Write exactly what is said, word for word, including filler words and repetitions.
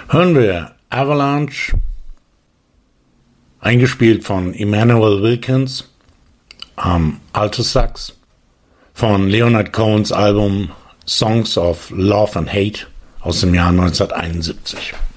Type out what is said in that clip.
Hören wir Avalanche, eingespielt von Emmanuel Wilkins am Alto-Sax von Leonard Cohens Album Songs of Love and Hate aus dem Jahr neunzehnhunderteinundsiebzig.